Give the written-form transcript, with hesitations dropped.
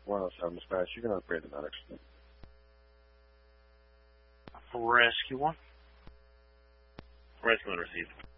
107 dispatch. You can upgrade the medics. Rescue 1. Rescue 1 received.